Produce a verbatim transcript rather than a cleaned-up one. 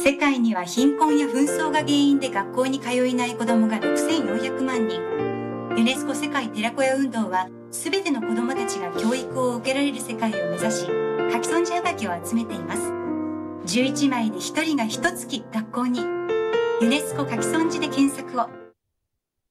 世界には貧困や紛争が原因で学校に通えない子どもがろくせんよんひゃくまんにん。ユネスコ世界寺子屋運動は、すべての子どもたちが教育を受けられる世界を目指し、書き損じはがきを集めています。じゅういちまいでひとりがひとつき学校に。ユネスコ書き損じで検索を。